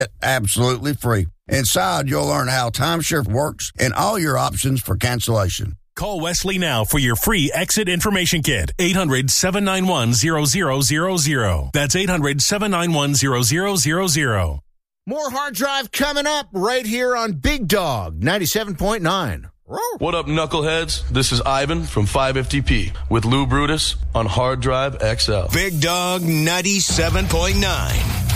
absolutely free. Inside, you'll learn how timeshare works and all your options for cancellation. Call Wesley now for your free exit information kit. 800-791-0000. That's 800-791-0000. More Hard Drive coming up right here on Big Dog 97.9. What up, knuckleheads? This is Ivan from 5FTP with Lou Brutus on Hard Drive XL. Big Dog 97.9.